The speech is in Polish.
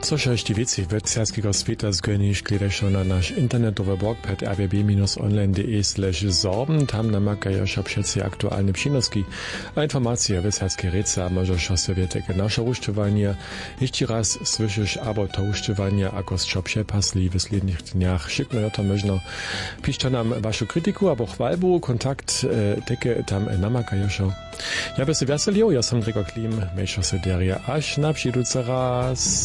Což ešte vici vedskerského sveta zgoniš gledašo na náš internetový blog pred rbb-online.de/sorben. Tam namakajo všetci aktuálne přinoski a informácie o vedskerskej rece a možeš sa viete naše ušťovania. Ešte raz slyšíš abo to ušťovania, ako čo přepasli v sledných dniach. Šikno na to možno. Píšte nám vašu kritiku abo chvalbu, kontakt teke tam namakajo. Ja by si veselil, ja som Gregor Klim, mejšo se deria až na přijúce raz.